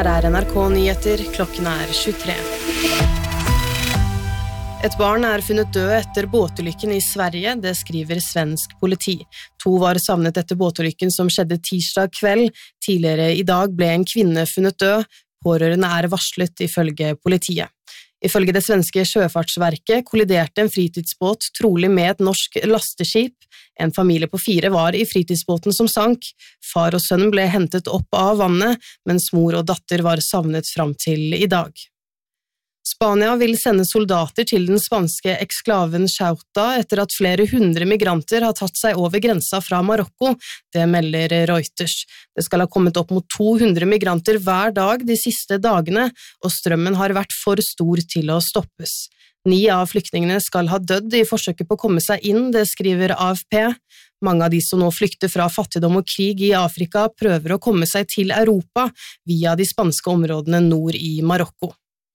Her NRK Nyheter, klokken 23. Et barn funnet død etter båtulykken I Sverige, det skriver svensk politi. 2 var savnet etter båtulykken som skjedde tirsdag kveld. Tidligere I dag ble en kvinne funnet død. Pårørende varslet ifølge politiet. Ifølge det svenske sjøfartsverket kolliderte en fritidsbåt trolig med et norsk lasteskip. En familie på 4 var I fritidsbåten som sank. Far og sønn ble hentet opp av vannet, mens mor og datter var savnet fram til I dag. Spania vil sende soldater til den spanske eksklaven Ceuta etter at flere 100 migranter har tatt seg over grensa fra Marokko, det melder Reuters. Det skal ha kommet opp mot 200 migranter hver dag de siste dagene, og strømmen har vært for stor til å stoppes. 9 av flyktningene skal ha dødd I forsøket på å komme seg inn, det skriver AFP. Mange av de som nå flykter fra fattigdom og krig I Afrika prøver å komme seg til Europa via de spanske områdene nord I Marokko.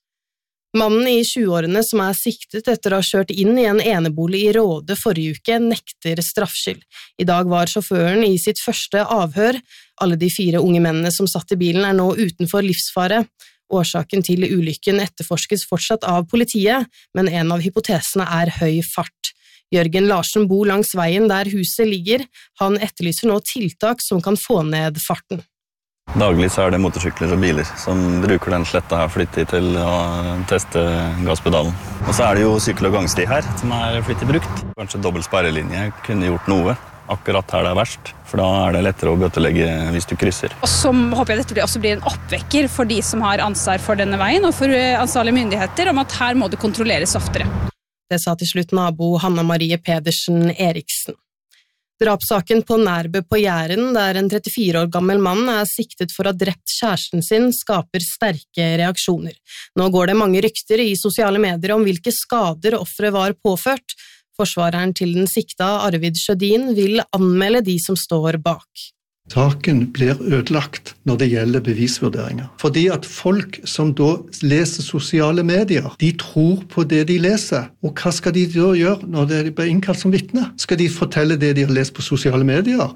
Mannen I 20-årene som siktet etter å ha kjørt inn I en enebolig I Råde forrige uke nekter straffskyld. I dag var sjåføren I sitt første avhør. Alle de 4 unge mennene som satt I bilen nå utenfor livsfare. Årsaken til ulykken etterforskes fortsatt av politiet, men en av hypotesene høy fart. Jørgen Larsen bor langs veien der huset ligger. Han etterlyser nå tiltak som kan få ned farten. Daglig så det motorsykler og biler som bruker den sletta her flittig til å teste gasspedalen. Og så det jo sykkel- og gangsti her som flittig brukt. Kanskje dobbelt sperrelinje kunne gjort noe akkurat her det verst, for da det lettere å bøtelegge hvis du krysser. Og så håper jeg dette også blir en oppvekker for de som har ansvar for denne veien og for ansvarlige myndigheter om at her må det kontrolleres oftere. Det sa til slutt nabo Hanna Marie Pedersen Eriksen. Drapssaken på Nærbø på Jæren, der en 34 år gammel mann siktet for å ha drept kjæresten sin, skaper sterke reaksjoner. Nå går det mange rykter I sosiale medier om hvilke skader offeret var påført. Forsvareren til den sikta, Arvid Sjødin, vil anmelde de som står bak. Saken blir ødelagt når det gjelder bevisvurderinger. Fordi at folk som da leser sosiale medier, de tror på det de leser. Og hva skal de da gjøre når de blir innkalt som vitne? Skal de fortelle det de har lest på sosiale medier?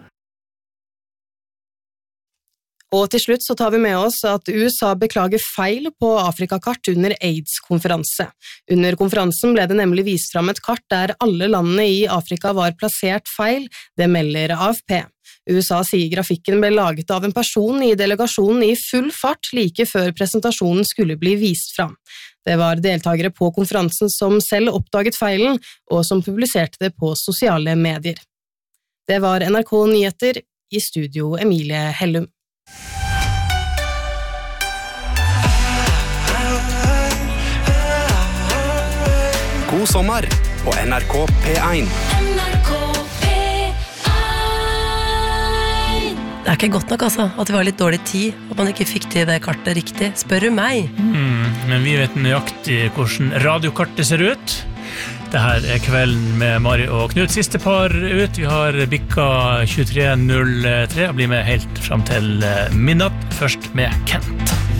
Og til slutt så tar vi med oss at USA beklager feil på Afrikakart under AIDS-konferanse. Under konferansen ble det nemlig vist fram et kart der alle landene I Afrika var plassert feil, det melder AFP. USA sier grafikken ble laget av en person I delegasjonen I full fart like før presentasjonen skulle bli vist fram. Det var deltakere på konferansen som selv oppdaget feilen, og som publiserte det på sosiale medier. Det var NRK Nyheter, I studio Emilie Hellum. God sommer på NRK P1. Det ikke godt nok altså, at det var litt dårlig tid, at man ikke fikk til det kartet riktig. Spør du meg? Men vi vet nøyaktig hvordan radiokartet ser ut. Dette kvelden med Mari og Knut. Siste par ut. Vi har bikka 23.03 og blir med helt frem til midnatt. Først med Kent.